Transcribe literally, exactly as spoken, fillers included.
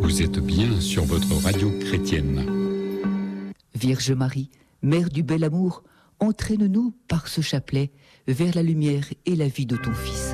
Vous êtes bien sur votre radio chrétienne. Vierge Marie, Mère du bel amour, entraîne-nous par ce chapelet vers la lumière et la vie de ton Fils.